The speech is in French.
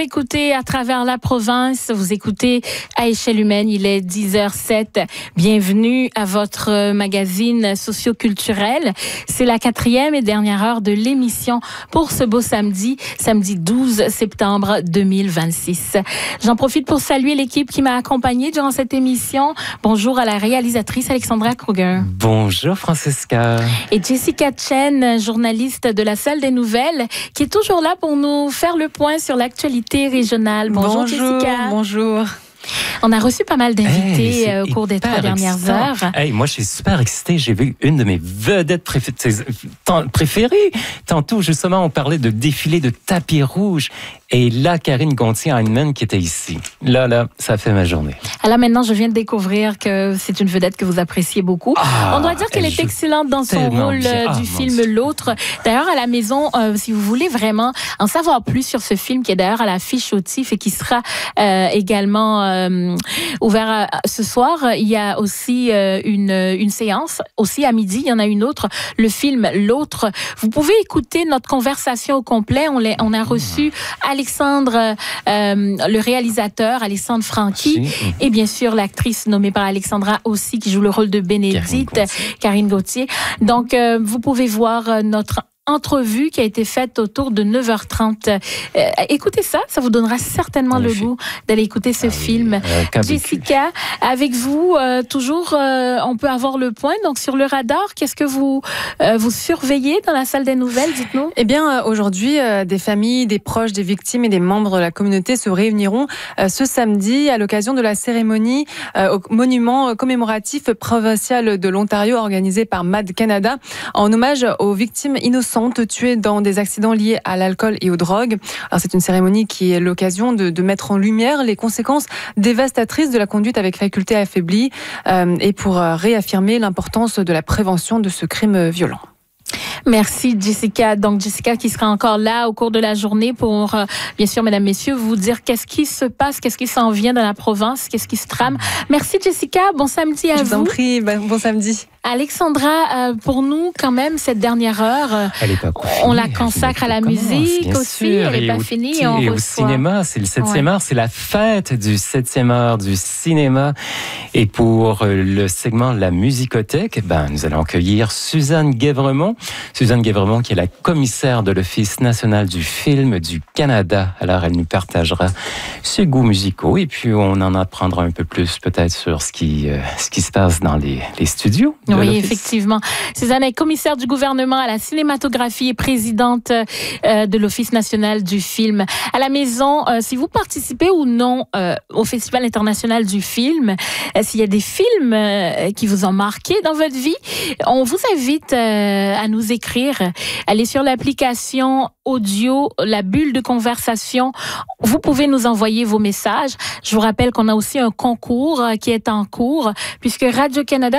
écouter à travers la province. Vous écoutez à échelle humaine. Il est 10h07. Bienvenue à votre magazine socio-culturel. C'est la 4e et dernière heure de l'émission pour ce beau samedi 12 septembre 2026. J'en profite pour saluer l'équipe qui m'a accompagnée durant cette émission. Bonjour à la réalisatrice Alexandra Kruger. Bonjour Francisca. Et Jessica Chen, journaliste de la Salle des Nouvelles, qui est toujours là pour nous faire le point sur l'actualité régionale. Bonjour Jessica. Bonjour. On a reçu pas mal d'invités au cours des 3 dernières heures. Moi, je suis super excitée. J'ai vu une de mes vedettes préférées. Tantôt, justement, on parlait de défilé de tapis rouge. Et là, Karine Gontier-Heinemann qui était ici. Là, ça fait ma journée. Alors maintenant, je viens de découvrir que c'est une vedette que vous appréciez beaucoup. On doit dire qu'elle est excellente dans son rôle du film L'Autre. D'ailleurs, à la maison, si vous voulez vraiment en savoir plus sur ce film, qui est d'ailleurs à l'affiche au TIFF et qui sera également ouvert ce soir, il y a aussi une séance. Aussi à midi, il y en a une autre, le film L'Autre. Vous pouvez écouter notre conversation au complet. On a reçu Alexandre, le réalisateur, Alexandre Franqui, et bien sûr l'actrice nommée par Alexandra aussi, qui joue le rôle de Bénédicte, Karine Gauthier. Donc, vous pouvez voir notre entrevue qui a été faite autour de 9h30. Écoutez ça vous donnera certainement le goût d'aller écouter ce film. Jessica, avec vous, toujours, on peut avoir le point. Donc, sur le radar, qu'est-ce que vous surveillez dans la Salle des Nouvelles? Dites-nous. Eh bien, aujourd'hui, des familles, des proches, des victimes et des membres de la communauté se réuniront ce samedi à l'occasion de la cérémonie au monument commémoratif provincial de l'Ontario organisé par MAD Canada en hommage aux victimes innocentes tuées dans des accidents liés à l'alcool et aux drogues. Alors, c'est une cérémonie qui est l'occasion de mettre en lumière les conséquences dévastatrices de la conduite avec faculté affaiblie et pour réaffirmer l'importance de la prévention de ce crime violent. Merci Jessica. Donc Jessica qui sera encore là au cours de la journée pour, bien sûr, mesdames, messieurs, vous dire qu'est-ce qui se passe, qu'est-ce qui s'en vient dans la province, qu'est-ce qui se trame. Merci Jessica, bon samedi à vous. Je vous en prie, bon samedi. Alexandra, pour nous, quand même, cette dernière heure, on la consacre à la musique aussi, elle n'est pas finie. Et au cinéma, c'est le 7e art, c'est la fête du 7e art du cinéma. Et pour le segment La Musicothèque, nous allons accueillir Suzanne Guévremont. Suzanne Guévremont, qui est la commissaire de l'Office national du film du Canada. Alors, elle nous partagera ses goûts musicaux et puis on en apprendra un peu plus peut-être sur ce qui se passe dans les studios. Oui, effectivement. Suzanne est commissaire du gouvernement à la cinématographie et présidente de l'Office national du film. À la maison, si vous participez ou non au Festival international du film, s'il y a des films qui vous ont marqué dans votre vie, on vous invite à nous écrire. Allez sur l'application audio, la bulle de conversation. Vous pouvez nous envoyer vos messages. Je vous rappelle qu'on a aussi un concours qui est en cours, puisque Radio-Canada